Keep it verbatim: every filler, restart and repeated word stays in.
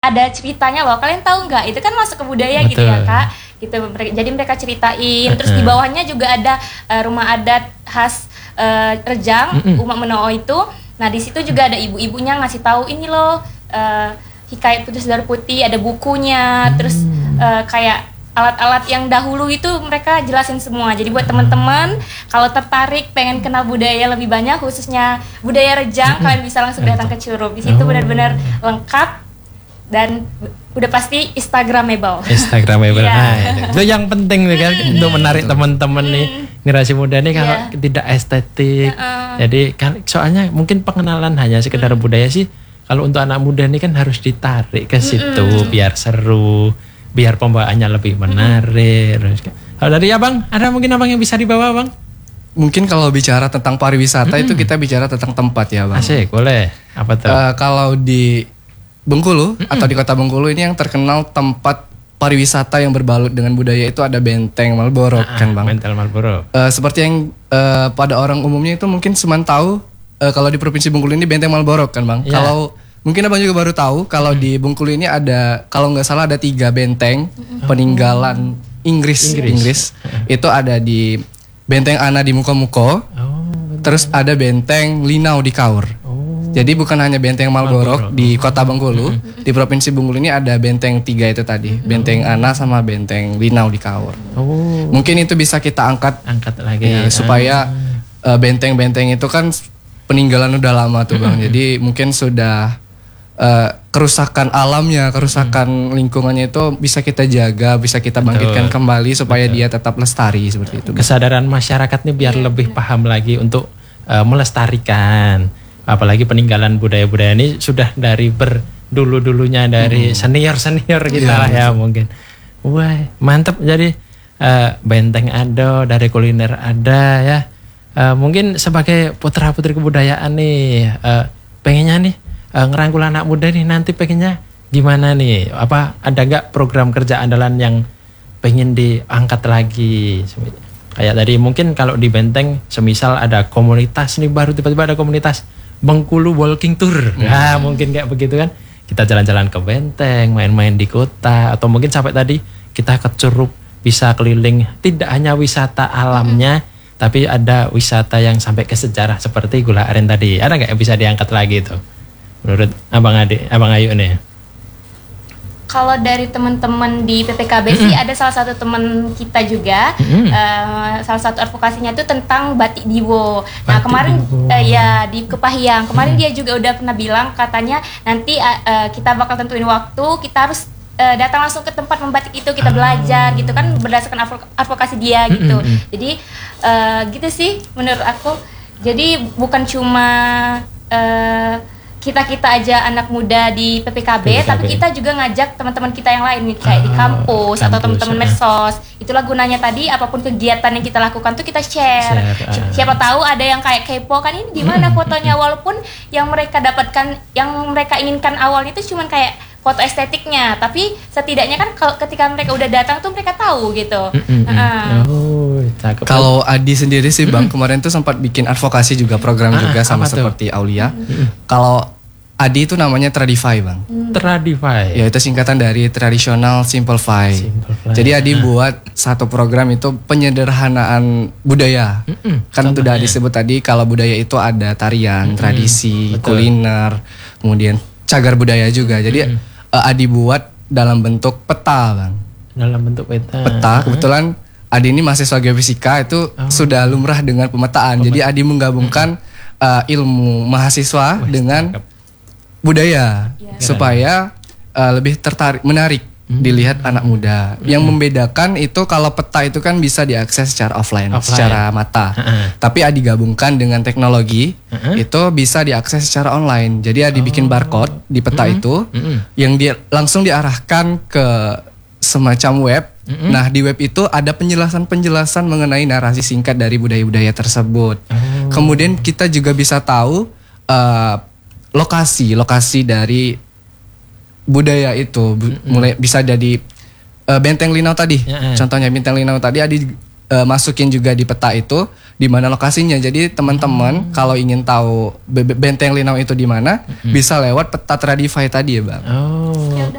ada ceritanya loh. Kalian tahu nggak? Itu kan masuk ke budaya. Betul. Gitu ya Kak. Gitu. Jadi mereka ceritain. Terus di bawahnya juga ada uh, rumah adat khas uh, Rejang, mm-mm. Umak Menoo itu. Nah di situ juga ada ibu-ibunya ngasih tahu ini loh uh, hikayat Putri Sedar Putih, ada bukunya. Hmm. Terus uh, kayak alat-alat yang dahulu itu mereka jelasin semua. Jadi buat teman-teman kalau tertarik pengen kenal budaya lebih banyak, khususnya budaya Rejang, mm-hmm. kalian bisa langsung datang ke Curup. Di situ oh. benar-benar lengkap dan udah pasti Instagramable. Instagramable. Yeah. Nah, itu yang penting nih kan mm-hmm. untuk menarik teman-teman nih generasi muda nih kalau yeah. tidak estetik. Uh-uh. Jadi kan soalnya mungkin pengenalan hanya sekedar mm-hmm. budaya sih. Kalau untuk anak muda nih kan harus ditarik ke situ mm-hmm. biar seru. Biar pembawaannya lebih menarik. Mm-hmm. Kalau dari abang, ada mungkin abang yang bisa dibawa bang? Mungkin kalau bicara tentang pariwisata mm-hmm. itu kita bicara tentang tempat ya bang. Asik, boleh. Apa tuh? Uh, kalau di Bengkulu mm-hmm. atau di kota Bengkulu ini yang terkenal tempat pariwisata yang berbalut dengan budaya itu ada Benteng Malboro ah, kan bang. Benteng Malboro. Uh, seperti yang uh, pada orang umumnya itu mungkin cuma tahu uh, kalau di provinsi Bengkulu ini Benteng Malboro kan bang. Yeah. Kalau mungkin abang juga baru tahu kalau hmm. di Bengkulu ini ada, kalau nggak salah ada tiga benteng hmm. peninggalan Inggris. Inggris. Inggris. Itu ada di Benteng Ana di Muko-Muko, oh, terus ada Benteng Linau di Kaur. Oh. Jadi bukan hanya Benteng Malboro di kota Bengkulu, hmm. di provinsi Bengkulu ini ada benteng tiga itu tadi, Benteng Ana sama Benteng Linau di Kaur. Oh. Mungkin itu bisa kita angkat, angkat lagi ya, supaya uh, benteng-benteng itu kan peninggalan udah lama tuh bang, jadi mungkin sudah Uh, kerusakan alamnya, kerusakan hmm. lingkungannya itu bisa kita jaga, bisa kita bangkitkan Betul. kembali supaya Betul. dia tetap lestari seperti itu. Kesadaran masyarakat nih biar lebih paham lagi untuk uh, melestarikan, apalagi peninggalan budaya-budaya ini sudah dari berdulu-dulunya dari hmm. senior-senior kita ya, lah ya mungkin. Wah mantap, jadi uh, benteng ada, dari kuliner ada ya. Uh, mungkin sebagai putra-putri kebudayaan nih, uh, pengennya nih Uh, ngerangkul anak muda nih nanti pengennya gimana nih? Apa ada nggak program kerja andalan yang pengen diangkat lagi? Kayak tadi mungkin kalau di Benteng semisal ada komunitas nih baru tiba-tiba ada komunitas Bengkulu Walking Tour. Hmm. Nah mungkin kayak begitu kan. Kita jalan-jalan ke Benteng, main-main di kota, atau mungkin sampai tadi kita ke Curup bisa keliling, tidak hanya wisata alamnya hmm. tapi ada wisata yang sampai ke sejarah seperti Gula Aren tadi. Ada nggak yang bisa diangkat lagi itu? Menurut Abang Ade, Abang Ayu nih? Kalau dari teman-teman di P P K B mm-hmm. sih ada salah satu teman kita juga, mm-hmm. uh, salah satu advokasinya itu tentang batik Diwo. Batik nah kemarin uh, ya di Kepahyang kemarin mm-hmm. dia juga udah pernah bilang katanya nanti uh, kita bakal tentuin waktu, kita harus uh, datang langsung ke tempat membatik itu, kita belajar gitu kan berdasarkan advokasi dia gitu. Mm-hmm. Jadi uh, gitu sih menurut aku. Jadi bukan cuma uh, kita-kita aja anak muda di P P K B, P P K B, tapi kita juga ngajak teman-teman kita yang lain nih kayak oh, di kampus, kampus atau teman-teman ya. medsos. Itulah gunanya tadi, apapun kegiatan yang kita lakukan tuh kita share. share uh. Siapa tahu ada yang kayak kepo kan ini di mana fotonya, walaupun yang mereka dapatkan, yang mereka inginkan awalnya itu cuman kayak foto estetiknya, tapi setidaknya kan kalau ketika mereka udah datang tuh mereka tahu gitu. Mm-hmm. Uh. Oh, kalau Adi sendiri sih bang, kemarin tuh sempat bikin advokasi juga, program ah, juga sama seperti tuh? Aulia. Mm-hmm. Kalau Adi itu namanya Tradify bang. Mm. Tradify. Ya itu singkatan dari Traditional Simplify. Simplify. Jadi Adi ah. buat satu program itu penyederhanaan budaya. Mm-mm. Kan sudah disebut tadi kalau budaya itu ada tarian, mm-mm. tradisi, Betul. kuliner, kemudian cagar budaya juga. Jadi mm-hmm. uh, Adi buat dalam bentuk peta bang. Dalam bentuk peta. Peta. Kebetulan Adi ini mahasiswa geofisika itu oh. sudah lumrah dengan pemetaan. Pemet. Jadi Adi menggabungkan mm-hmm. uh, ilmu mahasiswa Wah, dengan cakep. budaya yeah. supaya uh, lebih tertarik, menarik mm-hmm. dilihat anak muda. Mm-hmm. Yang membedakan itu kalau peta itu kan bisa diakses secara offline, offline. secara mata. Uh-huh. Tapi Adi gabungkan dengan teknologi, uh-huh. itu bisa diakses secara online. Jadi Adi oh. bikin barcode di peta mm-hmm. itu mm-hmm. yang dia langsung diarahkan ke semacam web. Mm-hmm. Nah di web itu ada penjelasan-penjelasan mengenai narasi singkat dari budaya-budaya tersebut. Oh. Kemudian kita juga bisa tahu uh, lokasi lokasi dari budaya itu, mm-hmm. mulai bisa jadi uh, Benteng Linau tadi, yeah, yeah. contohnya Benteng Linau tadi Adi uh, masukin juga di peta itu di mana lokasinya. Jadi teman-teman mm-hmm. kalau ingin tahu Benteng Linau itu di mana, mm-hmm. bisa lewat peta Tradify tadi ya bang. Oh.